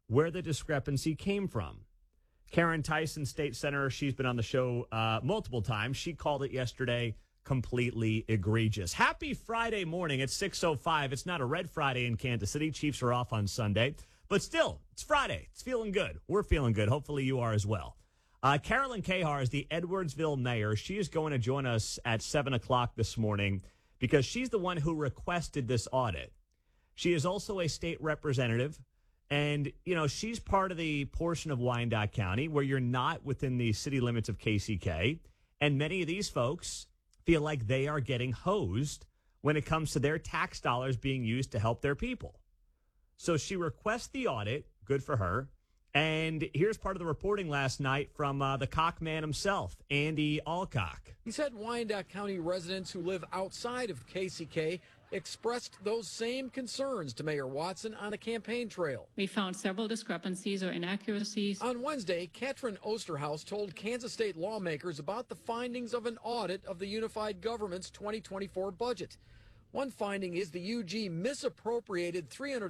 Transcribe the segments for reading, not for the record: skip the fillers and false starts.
where the discrepancy came from. Karen Tyson, state senator, she's been on the show multiple times. She called it yesterday completely egregious. Happy Friday morning at 6:05. It's not a red Friday in Kansas City. Chiefs are off on Sunday. But still, it's Friday. It's feeling good. We're feeling good. Hopefully you are as well. Carolyn Cahar is the Edwardsville mayor. She is going to join us at 7 o'clock this morning because she's the one who requested this audit. She is also a state representative. And, you know, she's part of the portion of Wyandotte County where you're not within the city limits of KCK. And many of these folks feel like they are getting hosed when it comes to their tax dollars being used to help their people. So she requests the audit. Good for her. And here's part of the reporting last night from the Cock man himself, Andy Alcock. He said Wyandotte County residents who live outside of KCK expressed those same concerns to Mayor Watson on a campaign trail. We found several discrepancies or inaccuracies. On Wednesday, Katrin Osterhaus told Kansas State lawmakers about the findings of an audit of the unified government's 2024 budget. One finding is the UG misappropriated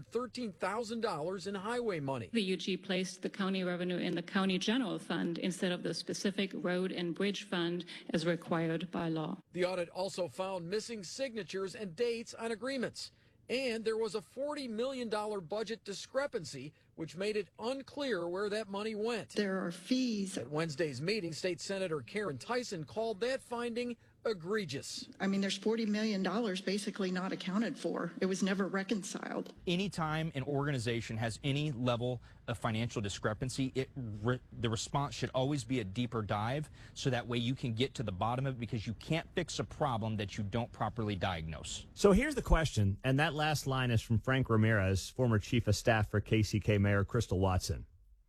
$313,000 in highway money. The UG placed the county revenue in the county general fund instead of the specific road and bridge fund as required by law. The audit also found missing signatures and dates on agreements. And there was a $40 million budget discrepancy, which made it unclear where that money went. There are fees. At Wednesday's meeting, State Senator Karen Tyson called that finding egregious. I mean, there's $40 million basically not accounted for. It was never reconciled. Anytime an organization has any level of financial discrepancy, the response should always be a deeper dive so that way you can get to the bottom of it because you can't fix a problem that you don't properly diagnose. So here's the question, and that last line is from Frank Ramirez, former chief of staff for KCK Mayor Crystal Watson.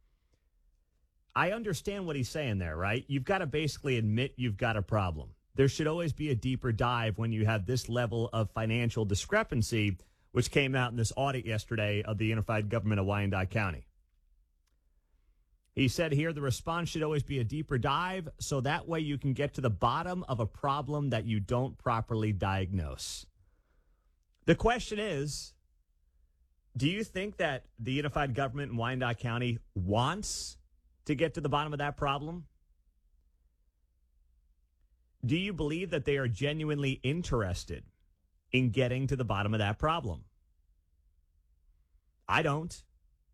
I understand what he's saying there, right? You've got to basically admit you've got a problem. There should always be a deeper dive when you have this level of financial discrepancy, which came out in this audit yesterday of the unified government of Wyandotte County. He said here the response should always be a deeper dive so that way you can get to the bottom of a problem that you don't properly diagnose. The question is, do you think that the unified government in Wyandotte County wants to get to the bottom of that problem? Do you believe that they are genuinely interested in getting to the bottom of that problem? I don't.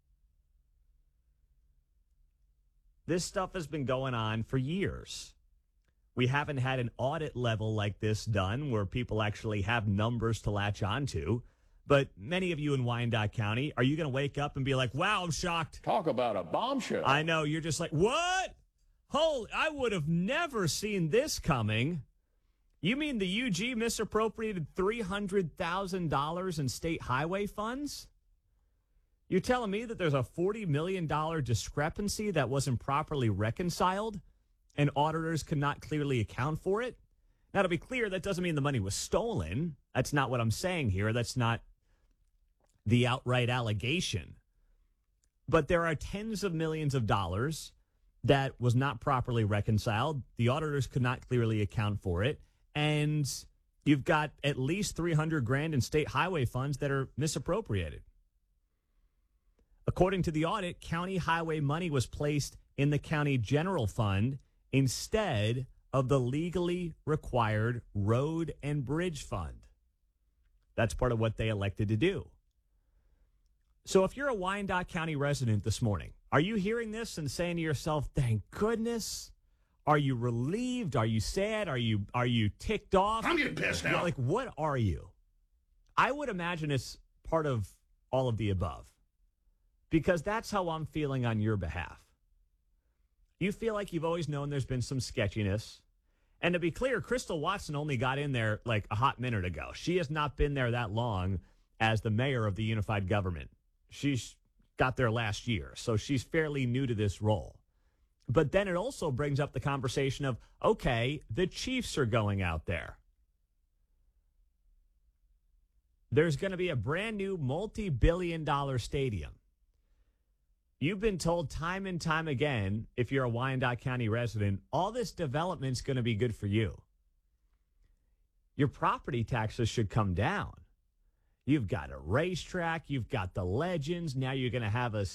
This stuff has been going on for years. We haven't had an audit level like this done where people actually have numbers to latch onto. But many of you in Wyandotte County, are you going to wake up and be like, wow, I'm shocked? Talk about a bombshell. I know. You're just like, what? Holy, I would have never seen this coming. You mean the UG misappropriated $300,000 in state highway funds? You're telling me that there's a $40 million discrepancy that wasn't properly reconciled and auditors could not clearly account for it? Now, to be clear, that doesn't mean the money was stolen. That's not what I'm saying here. That's not the outright allegation. But there are tens of millions of dollars that was not properly reconciled. The auditors could not clearly account for it. And you've got at least $300,000 in state highway funds that are misappropriated. According to the audit, county highway money was placed in the county general fund instead of the legally required road and bridge fund. That's part of what they elected to do. So if you're a Wyandotte County resident this morning, are you hearing this and saying to yourself, thank goodness? Are you relieved? Are you sad? Are you ticked off? I'm getting pissed now. Like, what are you? I would imagine it's part of all of the above because that's how I'm feeling on your behalf. You feel like you've always known there's been some sketchiness. And to be clear, Crystal Watson only got in there like a hot minute ago. She has not been there that long as the mayor of the unified government. She's got there last year, so she's fairly new to this role. But then it also brings up the conversation of, okay, the Chiefs are going out there. There's going to be a brand new multi-billion-dollar stadium. You've been told time and time again, if you're a Wyandotte County resident, all this development's going to be good for you. Your property taxes should come down. You've got a racetrack. You've got the legends. Now you're going to have a